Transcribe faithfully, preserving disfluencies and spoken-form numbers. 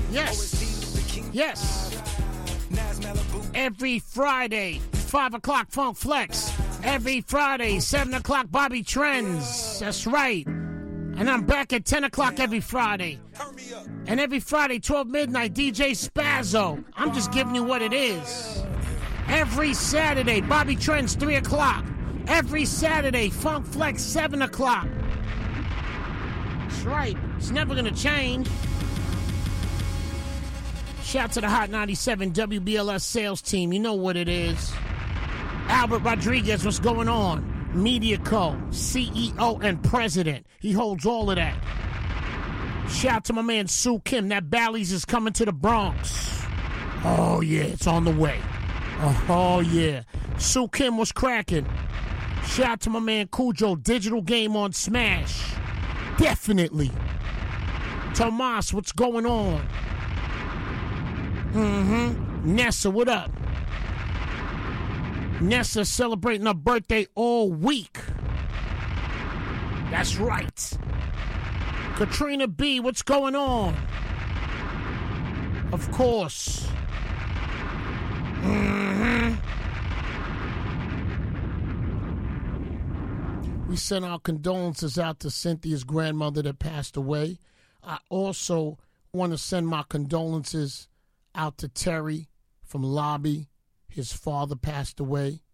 Yes. Yes. Every Friday, five o'clock, Funk Flex. Every Friday, seven o'clock, Bobby Trends. That's right. And I'm back at ten o'clock every Friday. And every Friday, twelve midnight, D J Spazzo. I'm just giving you what it is. Every Saturday, Bobby Trends, three o'clock. Every Saturday, Funk Flex, seven o'clock. That's right. It's never going to change. Shout to the Hot ninety-seven W B L S sales team. You know what it is. Albert Rodriguez, what's going on? Media Co, C E O and president. He holds all of that. Shout to my man Sue Kim. That Bally's is coming to the Bronx. Oh, yeah, it's on the way. Oh, yeah. Sue Kim was cracking. Shout to my man Cujo. Digital game on Smash. Definitely. Tomas, what's going on? Mm-hmm. Nessa, what up? Nessa celebrating her birthday all week. That's right. Katrina B, what's going on? Of course. Mm-hmm. We sent our condolences out to Cynthia's grandmother that passed away. I also want to send my condolences out to Terry from Lobby. His father passed away.